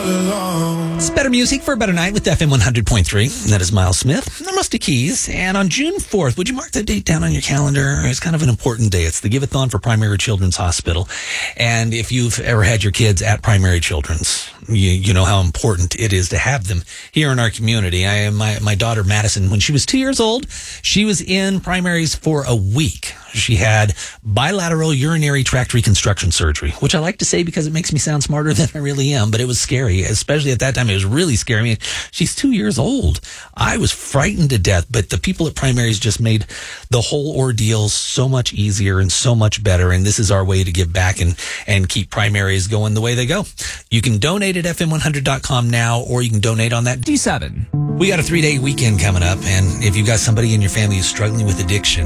all alone. It's better music for a better night with FM 100.3. That is Miles Smith. I'm Rusty Keys. And on June 4th, would you mark that date down on your calendar? It's kind of an important day. It's the Give-a-thon for Primary Children's Hospital. And if you've ever had your kids at Primary Children's, you know how important it is to have them here in our community. My daughter Madison, when she was 2 years old, she was in primaries for a week. She had bilateral urinary tract reconstruction surgery, which I like to say because it makes me sound smarter than I really am, but it was scary, especially at that time. It was really scary. I mean, she's 2 years old. I was frightened to death, but the people at primaries just made the whole ordeal so much easier and so much better. And this is our way to give back and keep primaries going the way they go. You can donate at fm100.com now, or you can donate on that D7. We got a 3-day weekend coming up, and if you've got somebody in your family who's struggling with addiction,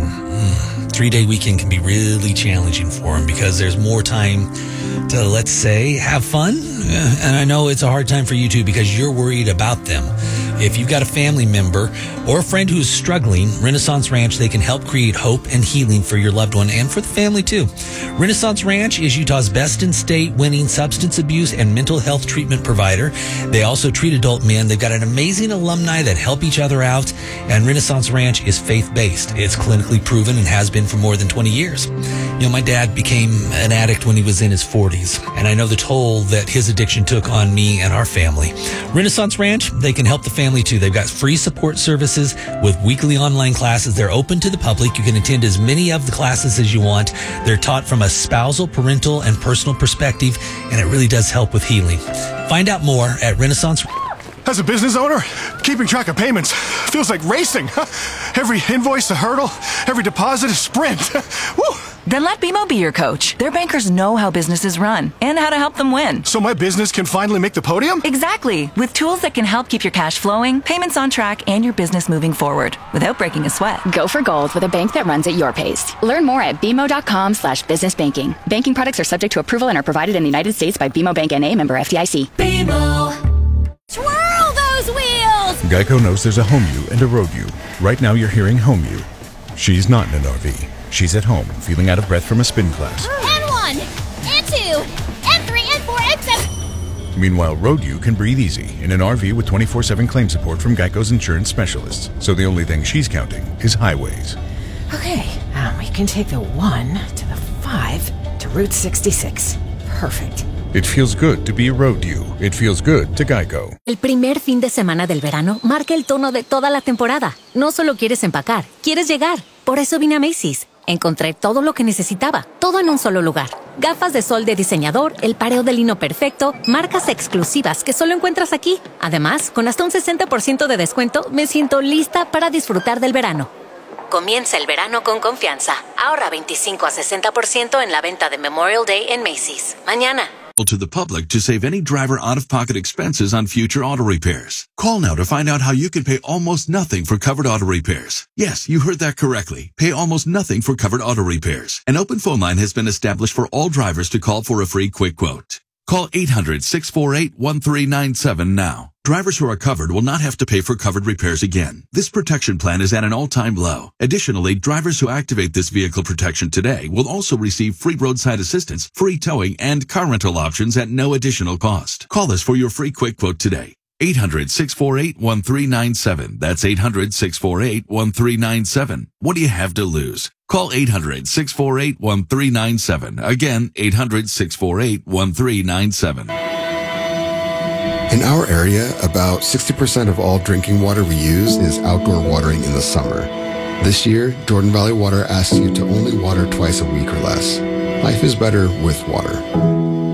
3-day weekend can be really challenging for them because there's more time to, let's say, have fun. And I know it's a hard time for you too because you're worried about them. If you've got a family member or a friend who's struggling, Renaissance Ranch, they can help create hope and healing for your loved one and for the family too. Renaissance Ranch is Utah's best in state winning substance abuse and mental health treatment provider. They also treat adult men. They've got an amazing alumni that help each other out, and Renaissance Ranch is faith-based. It's clinically proven and has been for more than 20 years. You know, my dad became an addict when he was in his 40s, and I know the toll that his addiction took on me and our family. Renaissance Ranch, they can help the family too. They've got free support services with weekly online classes. They're open to the public. You can attend as many of the classes as you want. They're taught from a spousal, parental, and personal perspective, and it really does help with healing. Find out more at Renaissance. As a business owner, keeping track of payments feels like racing. Every invoice a hurdle, every deposit a sprint. Woo! Then let BMO be your coach. Their bankers know how businesses run and how to help them win. So my business can finally make the podium? Exactly. With tools that can help keep your cash flowing, payments on track, and your business moving forward without breaking a sweat. Go for gold with a bank that runs at your pace. Learn more at bmo.com/businessbanking. Banking products are subject to approval and are provided in the United States by BMO Bank N.A., member FDIC. BMO. Twirl those wheels! Geico knows there's a home you and a road you. Right now you're hearing home you. She's not in an RV. She's at home, feeling out of breath from a spin class. N1, N2, N3, N4, N7. Meanwhile, road you can breathe easy in an RV with 24/7 claim support from Geico's insurance specialists. So the only thing she's counting is highways. Okay, we can take the 1 to the 5 to Route 66. Perfect. It feels good to be a road you. It feels good to Geico. El primer fin de semana del verano marca el tono de toda la temporada. No solo quieres empacar, quieres llegar. Por eso vine a Macy's. Encontré todo lo que necesitaba, todo en un solo lugar. Gafas de sol de diseñador, el pareo de lino perfecto, marcas exclusivas que solo encuentras aquí. Además, con hasta un 60% de descuento, me siento lista para disfrutar del verano. Comienza el verano con confianza. Ahorra 25 a 60% en la venta de Memorial Day en Macy's. Mañana. To the public to save any driver out-of-pocket expenses on future auto repairs. Call now to find out how you can pay almost nothing for covered auto repairs. Yes, you heard that correctly. Pay almost nothing for covered auto repairs. An open phone line has been established for all drivers to call for a free quick quote. Call 800-648-1397 now. Drivers who are covered will not have to pay for covered repairs again. This protection plan is at an all-time low. Additionally, drivers who activate this vehicle protection today will also receive free roadside assistance, free towing, and car rental options at no additional cost. Call us for your free quick quote today. 800-648-1397. That's 800-648-1397. What do you have to lose? Call 800-648-1397. Again, 800-648-1397. In our area, about 60% of all drinking water we use is outdoor watering in the summer. This year, Jordan Valley Water asks you to only water twice a week or less. Life is better with water.